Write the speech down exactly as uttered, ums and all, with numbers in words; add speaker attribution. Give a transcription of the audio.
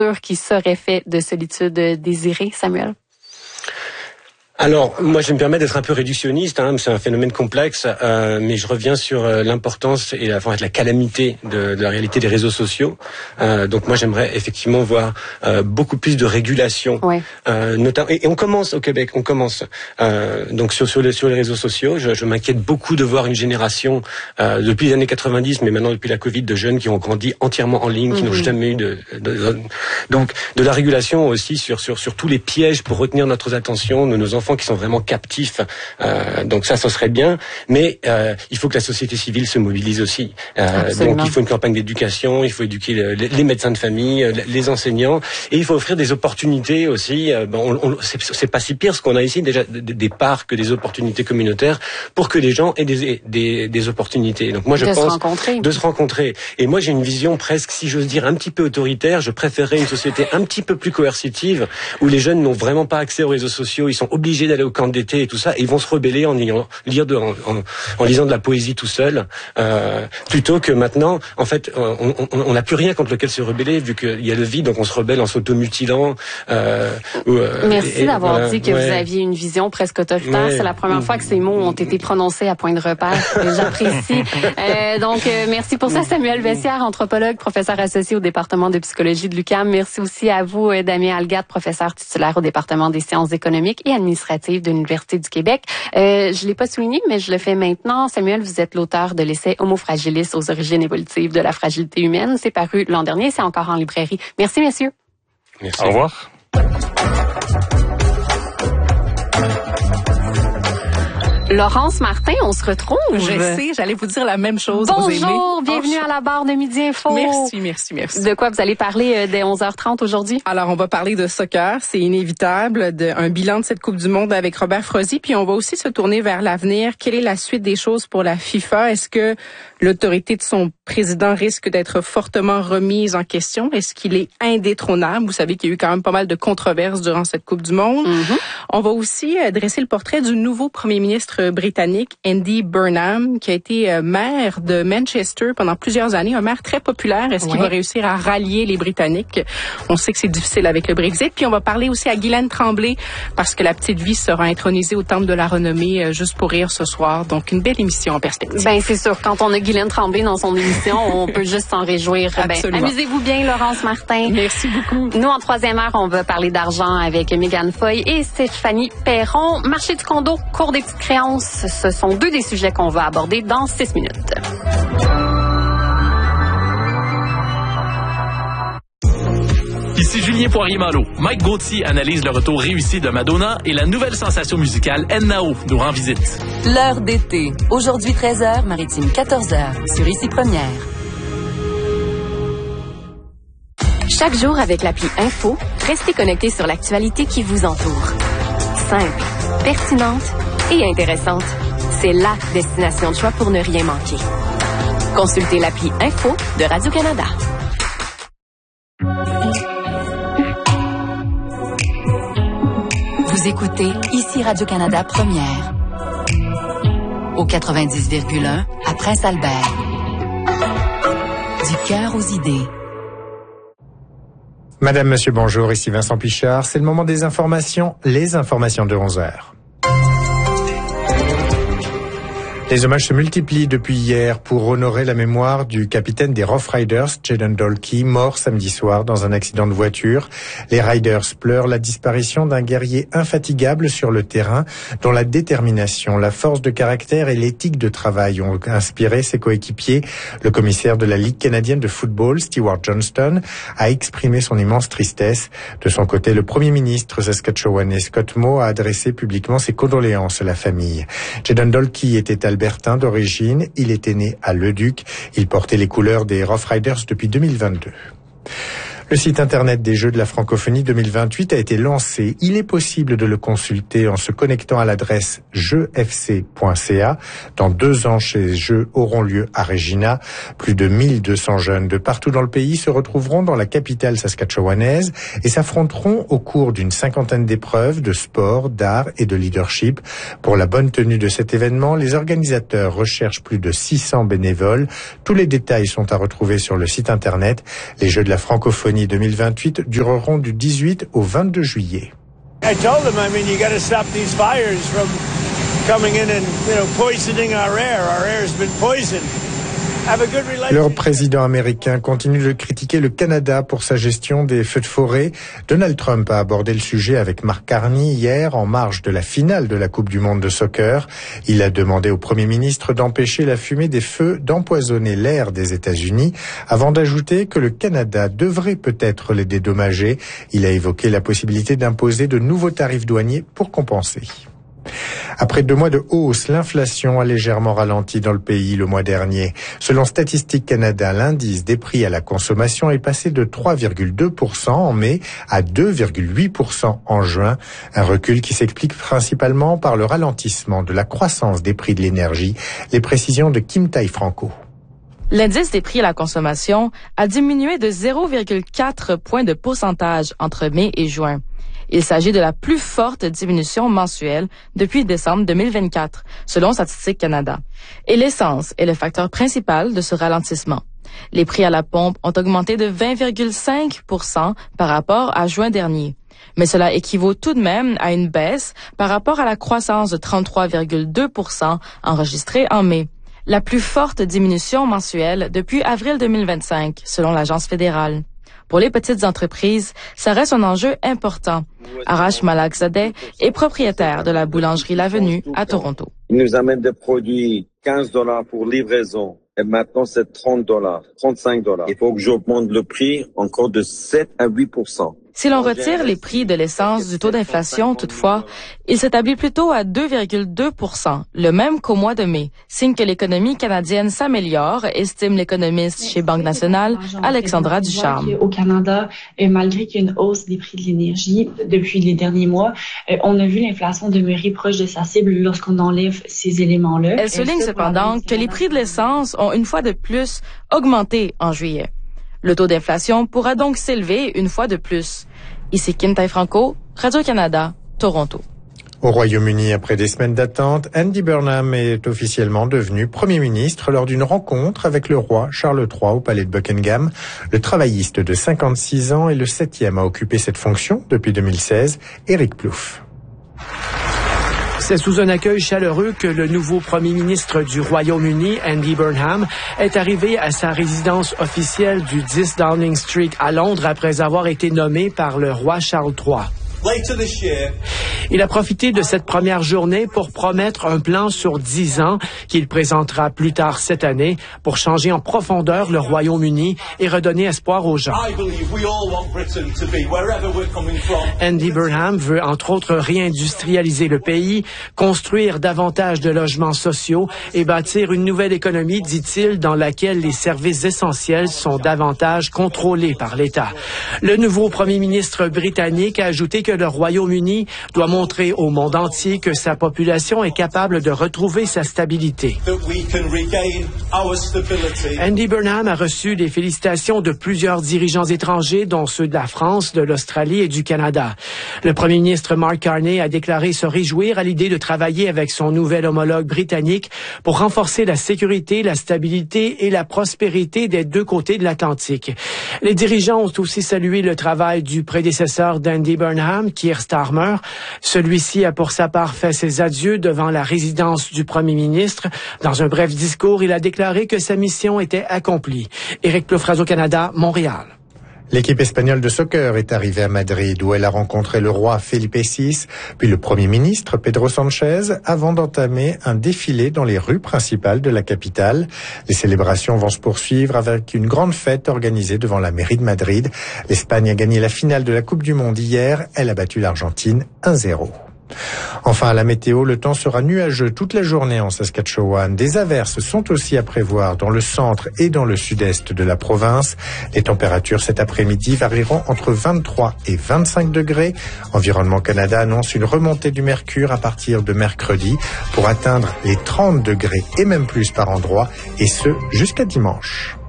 Speaker 1: qui serait fait de solitude désirée, Samuel?
Speaker 2: Alors, moi, je vais me permettre d'être un peu réductionniste, hein, c'est un phénomène complexe, euh, mais je reviens sur euh, l'importance et la, enfin, la calamité de, de la réalité des réseaux sociaux. Euh, donc, moi, j'aimerais effectivement voir euh, beaucoup plus de régulation,
Speaker 1: ouais.
Speaker 2: euh, notamment. Et, et on commence au Québec, on commence. Euh, donc, sur sur les, sur les réseaux sociaux, je, je m'inquiète beaucoup de voir une génération euh, depuis les années quatre-vingt-dix, mais maintenant depuis la Covid, de jeunes qui ont grandi entièrement en ligne, qui mm-hmm. n'ont jamais eu de, de, de donc de la régulation aussi sur sur sur tous les pièges pour retenir notre attention de nos enfants qui sont vraiment captifs. Euh, donc ça, ça serait bien. Mais euh, il faut que la société civile se mobilise aussi. Euh, donc il faut une campagne d'éducation, il faut éduquer le, les médecins de famille, les enseignants, et il faut offrir des opportunités aussi. Euh, bon, on, on, c'est, c'est pas si pire ce qu'on a ici déjà des, des parcs, des opportunités communautaires pour que les gens aient des, des, des opportunités. Donc moi je
Speaker 1: de
Speaker 2: pense
Speaker 1: se rencontrer.
Speaker 2: de se rencontrer. Et moi j'ai une vision presque, si j'ose dire, un petit peu autoritaire. Je préférerais une société un petit peu plus coercitive où les jeunes n'ont vraiment pas accès aux réseaux sociaux, ils sont obligés d'aller au camp d'été et tout ça, et ils vont se rebeller en ayant lire de, en, en, en lisant de la poésie tout seul, euh, plutôt que maintenant, en fait, on n'a plus rien contre lequel se rebeller vu qu'il y a le vide, donc on se rebelle en s'automutilant. Euh, euh,
Speaker 1: Merci
Speaker 2: et,
Speaker 1: d'avoir
Speaker 2: voilà,
Speaker 1: dit que
Speaker 2: ouais.
Speaker 1: vous aviez une vision presque autoritaire.
Speaker 2: Ouais.
Speaker 1: C'est la première fois que ces mots ont été prononcés à point de repère. J'apprécie. Euh, donc, euh, merci pour ça, Samuel Vessière, anthropologue, professeur associé au département de psychologie de l'U Q A M. Merci aussi à vous, Damien Algade, professeur titulaire au département des sciences économiques et administratives de l'Université du Québec. Euh, je l'ai pas souligné, mais je le fais maintenant. Samuel, vous êtes l'auteur de l'essai Homo fragilis aux origines évolutives de la fragilité humaine. C'est paru l'an dernier, c'est encore en librairie. Merci, messieurs.
Speaker 2: Merci.
Speaker 3: Au revoir.
Speaker 1: Laurence Martin, on se retrouve.
Speaker 4: Je sais, j'allais vous dire la même chose.
Speaker 1: Bonjour, bienvenue à la barre de Midi Info.
Speaker 4: Merci, merci, merci.
Speaker 1: De quoi vous allez parler euh, dès onze heures trente aujourd'hui?
Speaker 4: Alors, on va parler de soccer, c'est inévitable, de, un bilan de cette Coupe du Monde avec Robert Frozy, puis on va aussi se tourner vers l'avenir. Quelle est la suite des choses pour la FIFA? Est-ce que l'autorité de son président risque d'être fortement remise en question? Est-ce qu'il est indétrônable? Vous savez qu'il y a eu quand même pas mal de controverses durant cette Coupe du Monde. Mm-hmm. On va aussi euh, dresser le portrait du nouveau premier ministre britannique, Andy Burnham, qui a été euh, maire de Manchester pendant plusieurs années, un maire très populaire. Est-ce ouais. qu'il va réussir à rallier les Britanniques? On sait que c'est difficile avec le Brexit. Puis on va parler aussi à Guylaine Tremblay, parce que la petite vie sera intronisée au Temple de la Renommée euh, juste pour rire ce soir. Donc, une belle émission en perspective.
Speaker 1: Ben c'est sûr, quand on a Guylaine Tremblay dans son émission, on peut juste s'en réjouir.
Speaker 4: Absolument.
Speaker 1: Ben, amusez-vous bien, Laurence Martin.
Speaker 4: Merci beaucoup.
Speaker 1: Nous, en troisième heure, on va parler d'argent avec Mégane Foy et Stéphanie Perron. Marché du condo, cours des petites créances. Ce sont deux des sujets qu'on va aborder dans six minutes.
Speaker 5: Ici Julien Poirier-Malo. Mike Gauthier analyse le retour réussi de Madonna et la nouvelle sensation musicale N-Nao nous rend visite.
Speaker 6: L'heure d'été. Aujourd'hui treize heures, maritime quatorze heures, sur Ici Première.
Speaker 7: Chaque jour avec l'appli Info, restez connectés sur l'actualité qui vous entoure. Simple, pertinente et intéressante. C'est la destination de choix pour ne rien manquer. Consultez l'appli Info de Radio-Canada.
Speaker 6: Vous écoutez Ici Radio-Canada Première. Au quatre-vingt-dix virgule un à Prince-Albert. Du cœur aux idées.
Speaker 8: Madame, Monsieur, bonjour, ici Vincent Pichard. C'est le moment des informations, les informations de onze heures. Les hommages se multiplient depuis hier pour honorer la mémoire du capitaine des Rough Riders, Jaden Dolkey, mort samedi soir dans un accident de voiture. Les Riders pleurent la disparition d'un guerrier infatigable sur le terrain, dont la détermination, la force de caractère et l'éthique de travail ont inspiré ses coéquipiers. Le commissaire de la Ligue canadienne de football, Stewart Johnston, a exprimé son immense tristesse. De son côté, le premier ministre saskatchewanais Scott Moe a adressé publiquement ses condoléances à la famille. Jaden Dolkey était albertain d'origine. Il était né à Leduc. Il portait les couleurs des Rough Riders depuis deux mille vingt-deux. Le site internet des Jeux de la francophonie deux mille vingt-huit a été lancé. Il est possible de le consulter en se connectant à l'adresse jeux f c point c a. Dans deux ans, ces Jeux auront lieu à Regina. Plus de mille deux cents jeunes de partout dans le pays se retrouveront dans la capitale saskatchewanaise et s'affronteront au cours d'une cinquantaine d'épreuves de sport, d'art et de leadership. Pour la bonne tenue de cet événement, les organisateurs recherchent plus de six cents bénévoles. Tous les détails sont à retrouver sur le site internet. Les Jeux de la francophonie cérémonies deux mille vingt-huit dureront du dix-huit au vingt-deux juillet.
Speaker 3: I told them, I mean, you got to stop these fires from coming in and, you know, poisoning our air. Our air has been poisoned.
Speaker 8: Le président américain continue de critiquer le Canada pour sa gestion des feux de forêt. Donald Trump a abordé le sujet avec Mark Carney hier en marge de la finale de la Coupe du monde de soccer. Il a demandé au Premier ministre d'empêcher la fumée des feux d'empoisonner l'air des États-Unis avant d'ajouter que le Canada devrait peut-être les dédommager. Il a évoqué la possibilité d'imposer de nouveaux tarifs douaniers pour compenser. Après deux mois de hausse, l'inflation a légèrement ralenti dans le pays le mois dernier. Selon Statistique Canada, l'indice des prix à la consommation est passé de trois virgule deux pour cent en mai à deux virgule huit pour cent en juin. Un recul qui s'explique principalement par le ralentissement de la croissance des prix de l'énergie. Les précisions de Kim Tai-Franco.
Speaker 9: L'indice des prix à la consommation a diminué de zéro virgule quatre points de pourcentage entre mai et juin. Il s'agit de la plus forte diminution mensuelle depuis décembre deux mille vingt-quatre, selon Statistique Canada. Et l'essence est le facteur principal de ce ralentissement. Les prix à la pompe ont augmenté de vingt virgule cinq pour cent par rapport à juin dernier. Mais cela équivaut tout de même à une baisse par rapport à la croissance de trente-trois virgule deux pour cent enregistrée en mai. La plus forte diminution mensuelle depuis avril deux mille vingt-cinq, selon l'Agence fédérale. Pour les petites entreprises, ça reste un enjeu important. Arash Malakzadeh est propriétaire de la boulangerie L'Avenue à Toronto.
Speaker 10: Ils nous amènent des produits quinze dollars pour livraison. Et maintenant, c'est trente dollars, trente-cinq dollars. Il faut que j'augmente le prix encore de sept à huit pour cent.
Speaker 9: Si l'on retire les prix de l'essence du taux d'inflation, toutefois, il s'établit plutôt à deux virgule deux pour cent, le même qu'au mois de mai, signe que l'économie canadienne s'améliore, estime l'économiste chez Banque nationale, Alexandra Ducharme.
Speaker 11: Au Canada, malgré qu'il y a une hausse des prix de l'énergie depuis les derniers mois, on a vu l'inflation demeurer proche de sa cible lorsqu'on enlève ces éléments-là.
Speaker 9: Elle souligne cependant que les prix de l'essence ont une fois de plus augmenté en juillet. Le taux d'inflation pourra donc s'élever une fois de plus. Ici Kim Tai-Franco, Radio-Canada, Toronto.
Speaker 8: Au Royaume-Uni, après des semaines d'attente, Andy Burnham est officiellement devenu Premier ministre lors d'une rencontre avec le roi Charles trois au palais de Buckingham. Le travailliste de cinquante-six ans est le septième à occuper cette fonction depuis deux mille seize. Éric Plouffe.
Speaker 12: C'est sous un accueil chaleureux que le nouveau premier ministre du Royaume-Uni, Andy Burnham, est arrivé à sa résidence officielle du dix Downing Street à Londres après avoir été nommé par le roi Charles trois. Il a profité de cette première journée pour promettre un plan sur dix ans qu'il présentera plus tard cette année pour changer en profondeur le Royaume-Uni et redonner espoir aux gens. Andy Burnham veut entre autres réindustrialiser le pays, construire davantage de logements sociaux et bâtir une nouvelle économie, dit-il, dans laquelle les services essentiels sont davantage contrôlés par l'État. Le nouveau premier ministre britannique a ajouté que le Royaume-Uni doit montrer au monde entier que sa population est capable de retrouver sa stabilité. Andy Burnham a reçu les félicitations de plusieurs dirigeants étrangers, dont ceux de la France, de l'Australie et du Canada. Le premier ministre Mark Carney a déclaré se réjouir à l'idée de travailler avec son nouvel homologue britannique pour renforcer la sécurité, la stabilité et la prospérité des deux côtés de l'Atlantique. Les dirigeants ont aussi salué le travail du prédécesseur d'Andy Burnham, Keir Starmer. Celui-ci a pour sa part fait ses adieux devant la résidence du premier ministre. Dans un bref discours, il a déclaré que sa mission était accomplie. Éric Plouffe, Radio-Canada, Montréal.
Speaker 8: L'équipe espagnole de soccer est arrivée à Madrid où elle a rencontré le roi Felipe six, puis le Premier ministre Pedro Sanchez, avant d'entamer un défilé dans les rues principales de la capitale. Les célébrations vont se poursuivre avec une grande fête organisée devant la mairie de Madrid. L'Espagne a gagné la finale de la Coupe du Monde hier. Elle a battu l'Argentine un zéro. Enfin, à la météo, le temps sera nuageux toute la journée en Saskatchewan. Des averses sont aussi à prévoir dans le centre et dans le sud-est de la province. Les températures cet après-midi varieront entre vingt-trois et vingt-cinq degrés. Environnement Canada annonce une remontée du mercure à partir de mercredi pour atteindre les trente degrés et même plus par endroit, et ce jusqu'à dimanche.